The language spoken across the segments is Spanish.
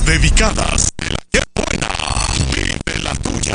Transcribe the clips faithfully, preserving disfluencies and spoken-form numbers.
dedicadas de la que buena, vive la tuya.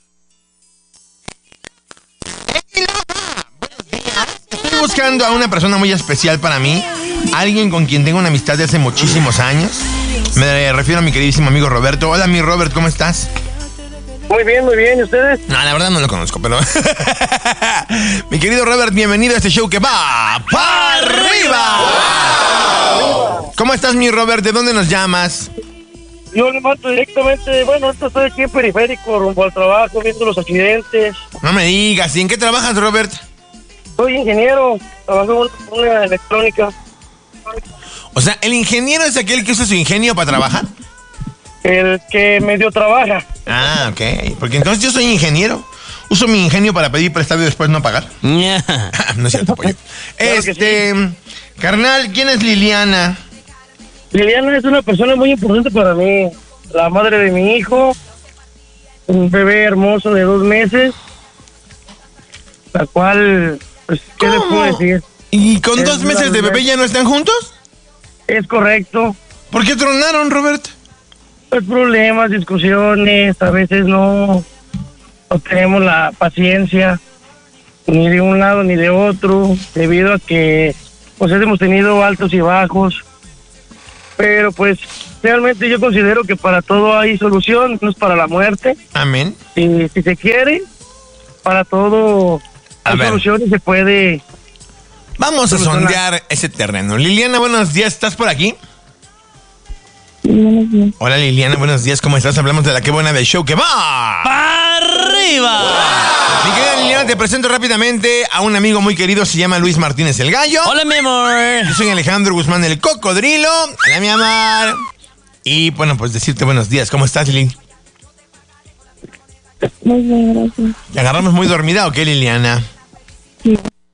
Estoy buscando a una persona muy especial para mí, alguien con quien tengo una amistad de hace muchísimos años. Me refiero a mi queridísimo amigo Roberto. Hola, mi Robert, ¿cómo estás? Muy bien, muy bien, ¿y ustedes? No, la verdad no lo conozco, pero... Mi querido Robert, bienvenido a este show que va para arriba. ¡Wow! ¿Cómo estás, mi Robert? ¿De dónde nos llamas? Yo le mato directamente, bueno, ahorita estoy aquí en Periférico, rumbo al trabajo, viendo los accidentes. No me digas, ¿y en qué trabajas, Robert? Soy ingeniero, trabajo en una electrónica. O sea, ¿el ingeniero es aquel que usa su ingenio para trabajar? El que medio trabaja. Ah, ok. Porque entonces yo soy ingeniero. Uso mi ingenio para pedir prestado y después no pagar. Yeah. No es cierto, pollo. Claro que este, sí. Carnal, ¿quién es Liliana? Liliana es una persona muy importante para mí. La madre de mi hijo. Un bebé hermoso de dos meses. La cual, pues, ¿qué ¿Cómo? les puedo decir? ¿Y con Es dos meses de bebé ya no están juntos? Es correcto. ¿Por qué tronaron, Robert? Pues problemas, discusiones, a veces no, no tenemos la paciencia ni de un lado ni de otro, debido a que pues hemos tenido altos y bajos, pero pues realmente yo considero que para todo hay solución, no es para la muerte. Amén. Y si se quiere, para todo A hay ver. solución y se puede. Vamos a Solucionar. sondear ese terreno. Liliana, buenos días, ¿estás por aquí? Buenos días. Hola, Liliana, buenos días, ¿cómo estás? Hablamos de la que buena del show que va ¡Para arriba! Mi querida Liliana, te presento rápidamente a un amigo muy querido, se llama Luis Martínez el Gallo. Hola, mi amor. Yo soy Alejandro Guzmán el Cocodrilo. Hola, mi amor. Y bueno, pues decirte buenos días, ¿cómo estás, Lili? Muy bien, gracias. ¿Te agarramos muy dormida o qué, Liliana? Sí.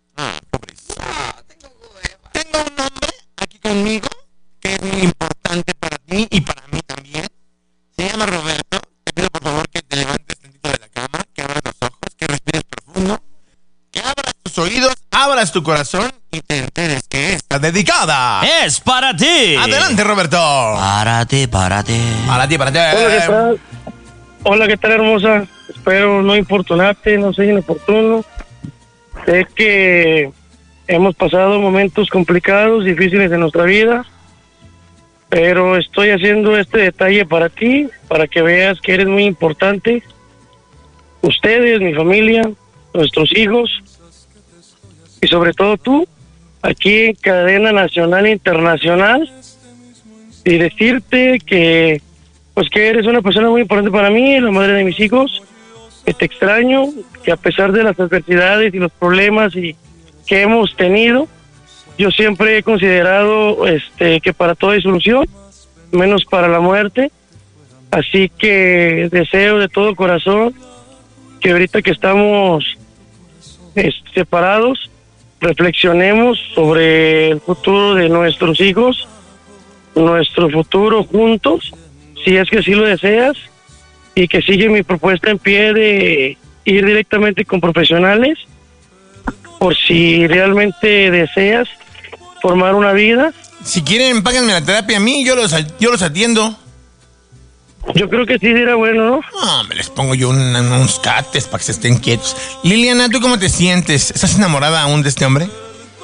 Tengo un hombre aquí conmigo que es muy importante para ti y para mí también. Se llama Roberto. Te pido por favor que te levantes tantito de la cama, que abras los ojos, que respires profundo, que abras tus oídos, abras tu corazón y te enteres que esta dedicada Es para ti. Adelante, Roberto. Para ti, para ti. Para ti, para ti. Hola, ¿qué tal? Hola, ¿qué tal, hermosa? Espero no importunarte, no ser inoportuno. Sé que hemos pasado momentos complicados, difíciles en nuestra vida, pero estoy haciendo este detalle para ti, para que veas que eres muy importante. Ustedes, mi familia, nuestros hijos, y sobre todo tú, aquí en cadena nacional e internacional, y decirte que pues que eres una persona muy importante para mí, la madre de mis hijos, que te extraño, que a pesar de las adversidades y los problemas y que hemos tenido, yo siempre he considerado este que para todo hay solución, menos para la muerte. Así que deseo de todo corazón que ahorita que estamos eh, separados, reflexionemos sobre el futuro de nuestros hijos, nuestro futuro juntos, si es que así lo deseas, y que sigue mi propuesta en pie de ir directamente con profesionales, por si realmente deseas formar una vida. Si quieren, páganme la terapia a mí, yo los, yo los atiendo. Yo creo que sí era bueno, ¿no? No, me les pongo yo un- unos cates para que se estén quietos. Liliana, ¿tú cómo te sientes? ¿Estás enamorada aún de este hombre?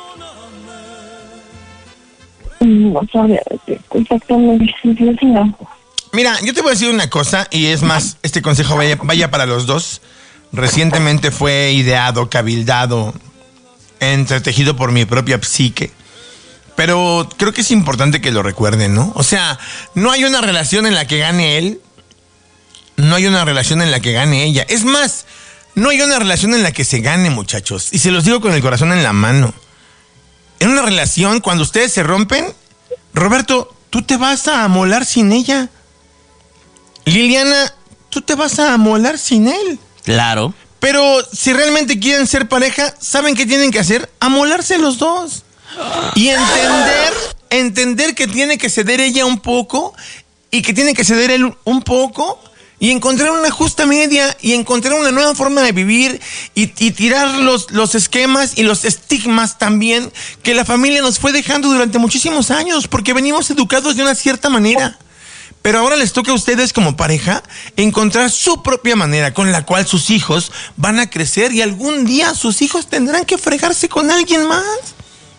No sabía decir exactamente. Yo sí no. Mira, yo te voy a decir una cosa, y es más, este consejo vaya, vaya para los dos. Recientemente fue ideado, cabildado, entretejido por mi propia psique. Pero creo que es importante que lo recuerden, ¿no? O sea, no hay una relación en la que gane él. No hay una relación en la que gane ella. Es más, no hay una relación en la que se gane, muchachos. Y se los digo con el corazón en la mano. En una relación, cuando ustedes se rompen, Roberto, tú te vas a amolar sin ella. Liliana, tú te vas a amolar sin él. Claro. Pero si realmente quieren ser pareja, ¿saben qué tienen que hacer? Amolarse los dos. Y entender, entender que tiene que ceder ella un poco y que tiene que ceder él un poco y encontrar una justa media y encontrar una nueva forma de vivir y, y tirar los, los esquemas y los estigmas también que la familia nos fue dejando durante muchísimos años porque venimos educados de una cierta manera. Pero ahora les toca a ustedes como pareja encontrar su propia manera con la cual sus hijos van a crecer y algún día sus hijos tendrán que fregarse con alguien más.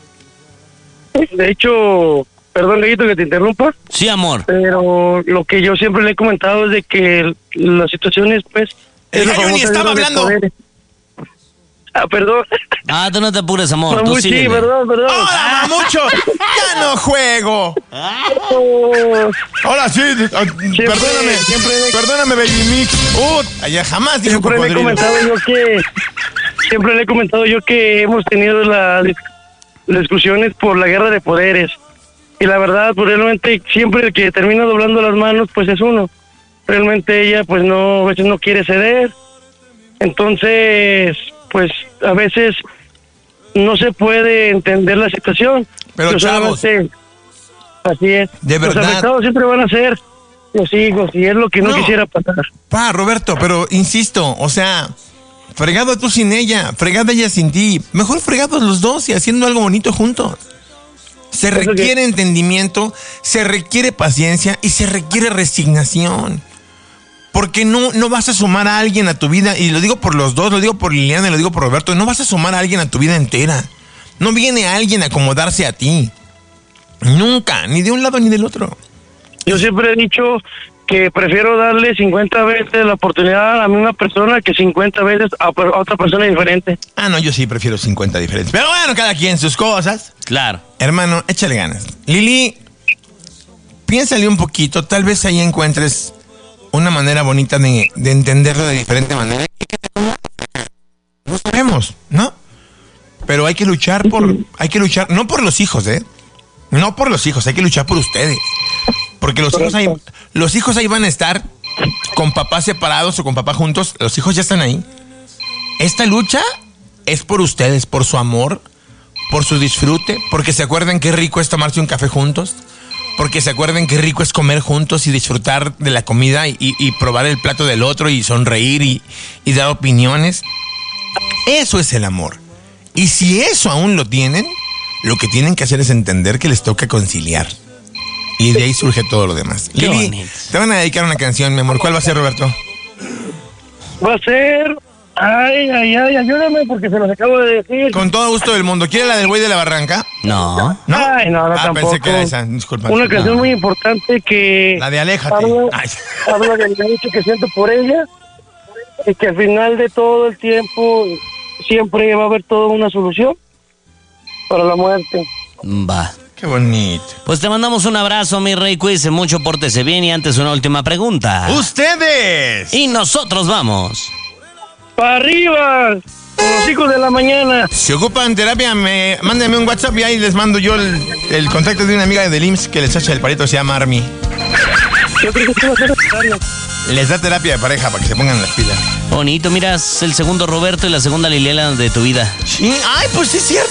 De hecho, perdón, Leguito, que te interrumpa, Sí, amor. pero lo que yo siempre le he comentado es de que las situaciones, pues... El es la gallo ni famosa estaba guerra de hablando. poderes. Ah, perdón. Ah, tú no te apures, amor. Tú Mamuchi, síguele. perdón, perdón. ¡Hola, mamucho! ¡Ya no juego! Oh, Ahora sí, eh, perdóname, siempre- perdóname, Baby Mix. Uh, allá jamás dijo siempre le he cocodrilo. comentado yo que... Siempre le he comentado yo que hemos tenido la- las discusiones por la guerra de poderes. Y la verdad, pues realmente siempre el que termina doblando las manos, pues es uno. Realmente ella, pues no, a veces no quiere ceder. Entonces, pues a veces no se puede entender la situación. Pero, Yo chavos, solamente- así es. de verdad. Los afectados siempre van a ser los hijos y es lo que no, No. quisiera pasar. Pa, Roberto, pero insisto, o sea, fregado tú sin ella, fregada ella sin ti. Mejor fregados los dos y haciendo algo bonito juntos. Se Eso que- requiere entendimiento, se requiere paciencia y se requiere resignación. Porque no, no vas a sumar a alguien a tu vida, y lo digo por los dos, lo digo por Liliana y lo digo por Roberto, no vas a sumar a alguien a tu vida entera. No viene alguien a acomodarse a ti. Nunca, ni de un lado ni del otro. Yo siempre he dicho que prefiero darle cincuenta veces la oportunidad a la misma persona que cincuenta veces a, per- a otra persona diferente. Ah, no, yo sí prefiero cincuenta diferentes. Pero bueno, cada quien sus cosas. Claro. Hermano, échale ganas. Lili, piénsale un poquito, tal vez ahí encuentres una manera bonita de, de entenderlo de diferente manera. Y que te acomodes. No sabemos, ¿no? Pero hay que luchar por, hay que luchar, no por los hijos, ¿eh? No por los hijos, hay que luchar por ustedes. Porque los hijos ahí, los hijos ahí van a estar con papás separados o con papá juntos, los hijos ya están ahí. Esta lucha es por ustedes, por su amor, por su disfrute, porque se acuerdan qué rico es tomarse un café juntos, porque se acuerdan qué rico es comer juntos y disfrutar de la comida y, y- y probar el plato del otro y sonreír y, y dar opiniones. Eso es el amor. Y si eso aún lo tienen, lo que tienen que hacer es entender que les toca conciliar. Y de ahí surge todo lo demás. Qué Lili, bonito. te van a dedicar una canción, mi amor. ¿Cuál va a ser, Roberto? Va a ser... Ay, ay, ay, ayúdame porque se los acabo de decir. Con todo gusto del mundo. ¿Quiere la del Güey de la Barranca? No. ¿No? Ay, no, no, ah, tampoco. pensé que era esa. Disculpa. Una canción No. muy importante que... La de Aléjate. Habla, Ay. habla del derecho que siento por ella y que al final de todo el tiempo siempre va a haber toda una solución para la muerte. Va. Qué bonito. Pues te mandamos un abrazo, mi rey. Cuídese mucho, pórtese bien. Y antes una última pregunta. ¡Ustedes! Y nosotros vamos. ¡Para arriba! Con los hijos de la mañana. Si ocupan terapia, me, mándenme un WhatsApp y ahí les mando yo el, el contacto de una amiga del I M S S que les echa el palito, se llama Army. Yo creo que sí va a ser necesario. Les da terapia de pareja para que se pongan las pilas. Bonito, miras el segundo Roberto y la segunda Liliana de tu vida. Sí, ay, pues sí es cierto.